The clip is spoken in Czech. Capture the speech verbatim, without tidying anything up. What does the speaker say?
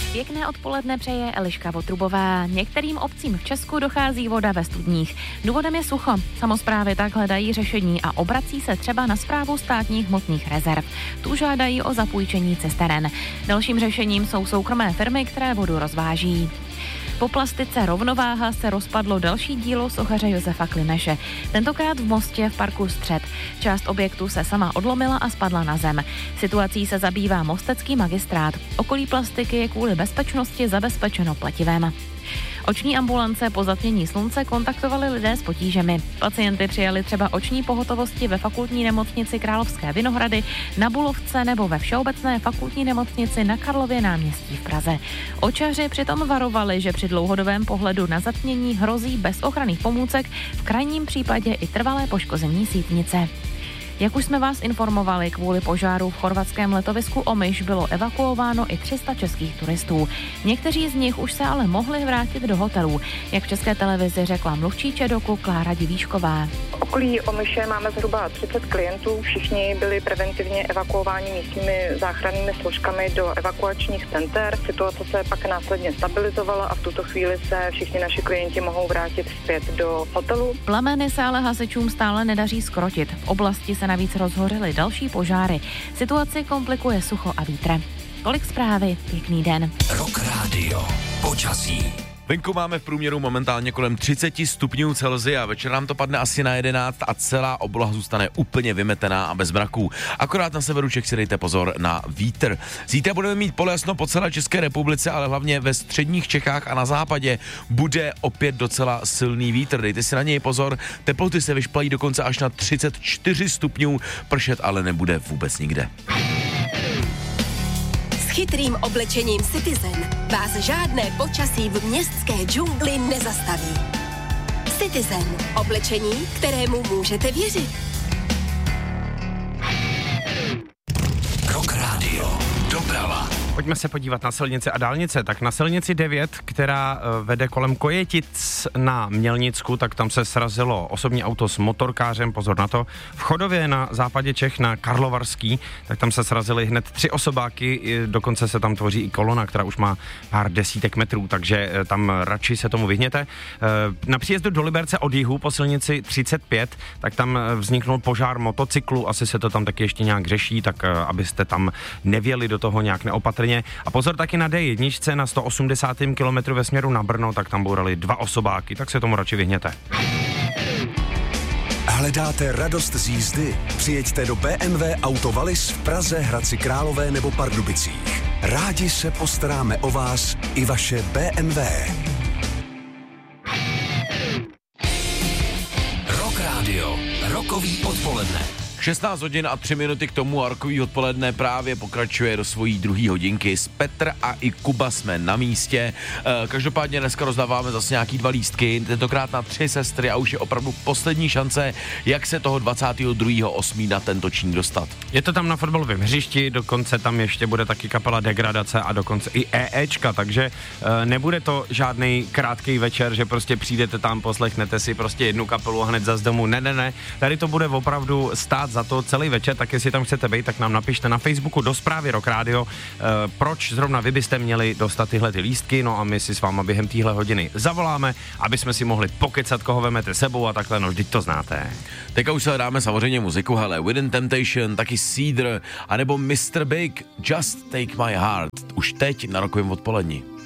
Pěkné odpoledne přeje Eliška Votrubová. Některým obcím v Česku dochází voda ve studních. Důvodem je sucho. Samosprávy tak hledají řešení a obrací se třeba na správu státních hmotných rezerv. Tu žádají o zapůjčení cisteren. Dalším řešením jsou soukromé firmy, které vodu rozváží. Po plastice Rovnováha se rozpadlo další dílo sochaře Josefa Klimeše. Tentokrát v Mostě v parku Střed. Část objektu se sama odlomila a spadla na zem. Situací se zabývá mostecký magistrát. Okolí plastiky je kvůli bezpečnosti zabezpečeno pletivem. Oční ambulance po zatmění slunce kontaktovali lidé s potížemi. Pacienty přijali třeba oční pohotovosti ve fakultní nemocnici Královské Vinohrady, na Bulovce nebo ve Všeobecné fakultní nemocnici na Karlově náměstí v Praze. Očaři přitom varovali, že při dlouhodobém pohledu na zatmění hrozí bez ochranných pomůcek, v krajním případě i trvalé poškození sítnice. Jak už jsme vás informovali, kvůli požáru v chorvatském letovisku Omiš bylo evakuováno i tři sta českých turistů. Někteří z nich už se ale mohli vrátit do hotelů, jak v České televizi řekla mluvčí ČEDOKu Klára Divíšková. V okolí Omiše máme zhruba třicet klientů, všichni byli preventivně evakuováni místními záchrannými složkami do evakuačních center. Situace se pak následně stabilizovala a v tuto chvíli se všichni naši klienti mohou vrátit zpět do hotelu. Plameny se ale hasičům stále nedaří zkrotit. V oblasti se navíc rozhořely další požáry. Situaci komplikuje sucho a vítr. Tolik zprávy, pěkný den. Rock Radio, počasí. Venku máme v průměru momentálně kolem třicet stupňů Celsia, večer nám to padne asi na jedenáct a celá obloha zůstane úplně vymetená a bez mraků. Akorát na severu Čech si dejte pozor na vítr. Zítra budeme mít polojasno po celé České republice, ale hlavně ve středních Čechách a na západě bude opět docela silný vítr. Dejte si na něj pozor, teploty se vyšplají dokonce až na třicet čtyři stupňů, pršet ale nebude vůbec nikde. S chytrým oblečením Citizen vás žádné počasí v městské džungli nezastaví. Citizen. Oblečení, kterému můžete věřit. Rock Radio. Doprava. Pojďme se podívat na silnice a dálnice. Tak na silnici devět, která vede kolem Kojetic na Mělnicku, tak tam se srazilo osobní auto s motorkářem, pozor na to. V Chodově na západě Čech na Karlovarský, tak tam se srazily hned tři osobáky, dokonce se tam tvoří i kolona, která už má pár desítek metrů, takže tam radši se tomu vyhněte. Na příjezdu do Liberce od jihu po silnici třicet pět, tak tam vzniknul požár motocyklu, asi se to tam taky ještě nějak řeší, tak abyste tam nevěli do toho nějak neopatrně. A pozor taky na dé jedna na sto osmdesátém kilometru ve směru na Brno, tak tam bourali dva osobáky, tak se tomu radši vyhněte. Hledáte radost z jízdy? Přijeďte do bé em vé Auto Wallis v Praze, Hradci Králové nebo Pardubicích. Rádi se postaráme o vás i vaše bé em vé. Rock Radio. Rokový odpoledne. šestnáct hodin a tři minuty k tomu a rokový odpoledne právě pokračuje do svojí druhé hodinky. S Petr a i Kuba jsme na místě. E, každopádně dneska rozdáváme zase nějaký dva lístky, tentokrát na tři sestry a už je opravdu poslední šance, jak se toho dvacátého druhého osmého na ten točník dostat. Je to tam na fotbalovém hřišti, dokonce tam ještě bude taky kapela Degradace a dokonce i EEčka, takže e, nebude to žádný krátký večer, že prostě přijdete tam, poslechnete si prostě jednu kapelu a hned zas domů. Ne, ne, ne, tady to bude opravdu stát za to celý večer, tak jestli tam chcete být, tak nám napište na Facebooku do zprávy Rock Radio, e, proč zrovna vy byste měli dostat tyhle ty lístky, no a my si s váma během téhle hodiny zavoláme, aby jsme si mohli pokecat, koho vemete sebou a takhle, no vždyť to znáte. Teďka už se dáme samozřejmě muziku, hele, Within Temptation, taky Cedar, anebo mister Big, Just Take My Heart, už teď na rokovém odpoledni.